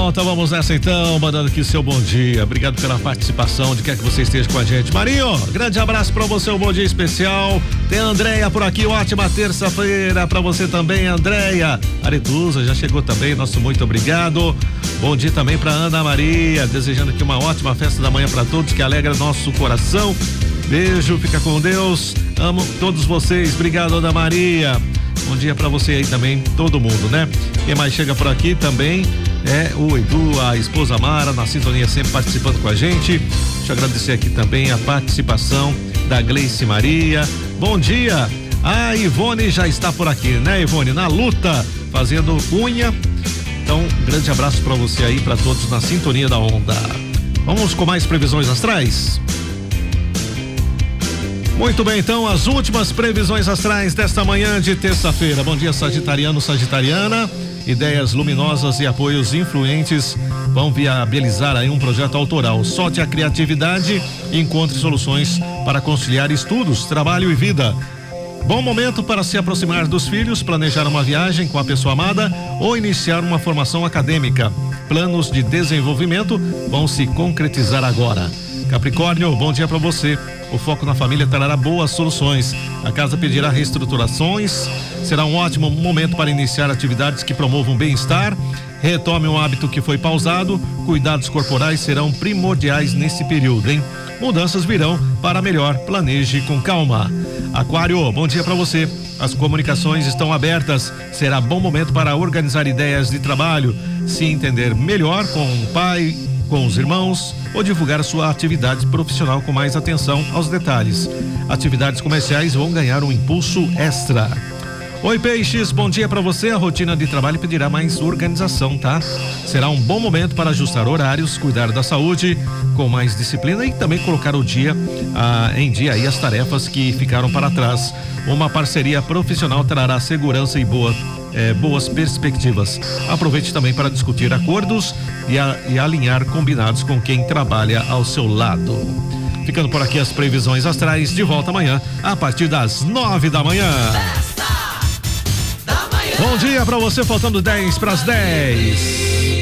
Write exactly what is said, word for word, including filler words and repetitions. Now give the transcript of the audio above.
volta, vamos nessa então, mandando aqui seu bom dia. Obrigado pela participação, onde quer que você esteja com a gente. Marinho, grande abraço pra você, um bom dia especial. Tem a Andréia por aqui, ótima terça-feira pra você também, Andréia. Aretusa já chegou também, nosso muito obrigado. Bom dia também pra Ana Maria, desejando aqui uma ótima festa da manhã pra todos, que alegra nosso coração. Beijo, fica com Deus. Amo todos vocês, obrigado, Ana Maria. Bom dia pra você aí também, todo mundo, né? Quem mais chega por aqui também é o Edu, a esposa Mara, na sintonia sempre participando com a gente. Deixa eu agradecer aqui também a participação da Gleice Maria. Bom dia, a Ivone já está por aqui, né, Ivone? Na luta, fazendo unha. Então, um grande abraço pra você aí, pra todos na sintonia da onda. Vamos com mais previsões astrais? Muito bem, então, as últimas previsões astrais desta manhã de terça-feira. Bom dia, sagitariano, sagitariana. Ideias luminosas e apoios influentes vão viabilizar aí um projeto autoral. Solte a criatividade e encontre soluções para conciliar estudos, trabalho e vida. Bom momento para se aproximar dos filhos, planejar uma viagem com a pessoa amada ou iniciar uma formação acadêmica. Planos de desenvolvimento vão se concretizar agora. Capricórnio, bom dia para você. O foco na família trará boas soluções. A casa pedirá reestruturações. Será um ótimo momento para iniciar atividades que promovam bem-estar. Retome um hábito que foi pausado. Cuidados corporais serão primordiais nesse período, hein? Mudanças virão para melhor. Planeje com calma. Aquário, bom dia para você. As comunicações estão abertas. Será bom momento para organizar ideias de trabalho, se entender melhor com o pai, com os irmãos, ou divulgar sua atividade profissional com mais atenção aos detalhes. Atividades comerciais vão ganhar um impulso extra. Oi, peixes, bom dia para você. A rotina de trabalho pedirá mais organização, tá? Será um bom momento para ajustar horários, cuidar da saúde com mais disciplina e também colocar o dia ah, em dia aí as tarefas que ficaram para trás. Uma parceria profissional trará segurança e boa É, boas perspectivas. Aproveite também para discutir acordos e, a, e alinhar combinados com quem trabalha ao seu lado. Ficando por aqui as previsões astrais, de volta amanhã a partir das nove da manhã. Festa da manhã. Bom dia para você, faltando dez para as dez.